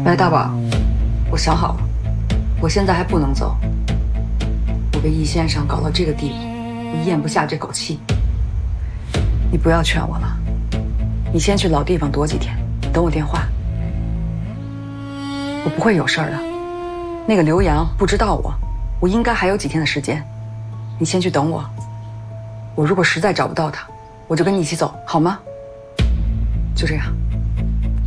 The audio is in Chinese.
白大宝，我想好了，我现在还不能走。我被易先生搞到这个地步，我咽不下这口气。你不要劝我了，你先去老地方躲几天，等我电话。我不会有事儿的。那个刘洋不知道我应该还有几天的时间。你先去等我。我如果实在找不到他，我就跟你一起走，好吗？就这样。